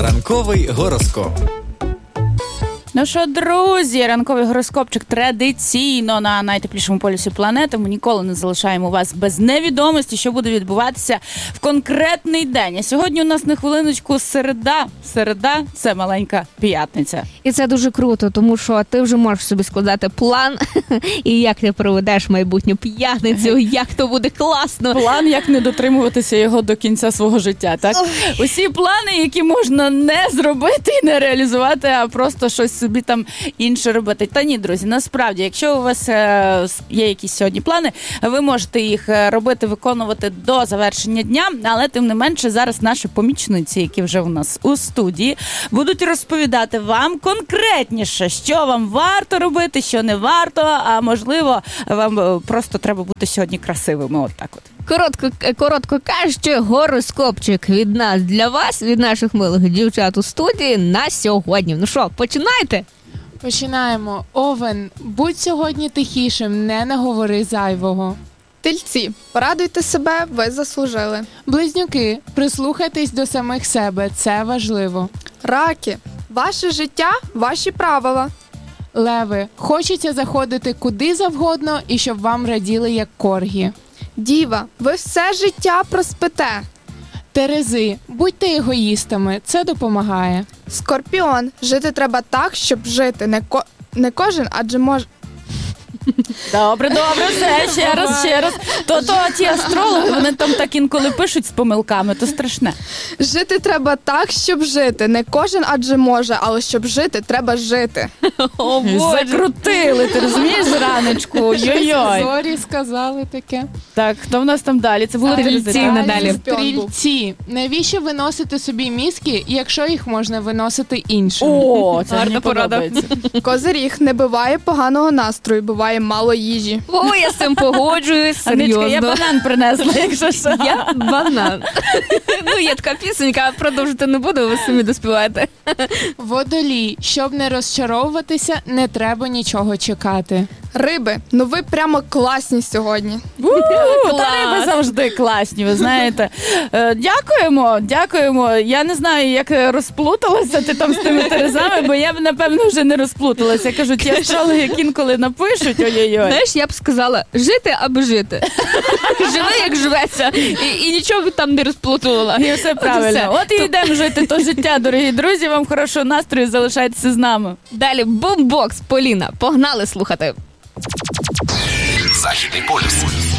Ранковий гороскоп. Ну що, друзі, ранковий гороскопчик традиційно на найтеплішому полюсі планети. Ми ніколи не залишаємо вас без невідомості, що буде відбуватися в конкретний день. А сьогодні у нас на хвилиночку середа. Середа – це маленька п'ятниця. І це дуже круто, тому що ти вже можеш собі складати план, і як ти проведеш майбутню п'ятницю, як то буде класно. План, як не дотримуватися його до кінця свого життя, так? Усі плани, які можна не зробити і не реалізувати, а просто щось собі там інше робити. Та ні, друзі, насправді, якщо у вас є якісь сьогодні плани, ви можете їх робити, виконувати до завершення дня, але тим не менше зараз наші помічниці, які вже у нас у студії, будуть розповідати вам конкретніше, що вам варто робити, що не варто, а можливо, вам просто треба бути сьогодні красивими, от так от. Коротко кажучи, гороскопчик від нас для вас, від наших милих дівчат у студії на сьогодні. Ну що, починайте? Починаємо. Овен, будь сьогодні тихішим, не наговори зайвого. Тельці, порадуйте себе, ви заслужили. Близнюки, прислухайтесь до самих себе, це важливо. Раки, ваше життя – ваші правила. Леви, хочеться заходити куди завгодно і щоб вам раділи як коргі. Діва, ви все життя проспите. Терези, будьте егоїстами, це допомагає. Скорпіон, жити треба так, щоб жити. Не кожен, адже може... Добре, все, ще раз. То ті астрологи, вони там так інколи пишуть з помилками, то страшне. Жити треба так, щоб жити. Не кожен, адже може, але щоб жити, треба жити. О, Боже. Закрутили, ти розумієш, раночку? Йой-йой. Зорі сказали таке. Так, хто в нас там далі? Це були Стрільці надалі. Стрільці, навіщо виносити собі мізки, якщо їх можна виносити іншим? О, це мені Гарна порада. подобається. Козиріг, не буває поганого настрою, буває мало їжі. О, я з цим погоджуюсь, Анечка, я серйозно. банан принесла, якщо що. Я банан. Ну, є така пісенька, продовжити не буду, ви самі доспіваєте. Водолій, щоб не розчаровуватися, не треба нічого чекати. Риби, ну ви прямо класні сьогодні. Та риби завжди класні, ви знаєте. Дякуємо. Я не знаю, як розплуталася ти там з тими терезами, бо я б, напевно, вже не розплуталася. Я кажу, ті астрологи, які інколи напишуть, ой-ой-ой. Знаєш, я б сказала, жити, аби жити. Живи, як живеться, і нічого б там не розплутувала. І все правильно. От і йдемо жити то життя, дорогі друзі. Вам хорошого настрою, залишайтеся з нами. Далі бумбокс, Поліна. Погнали слухати. Західний полюс.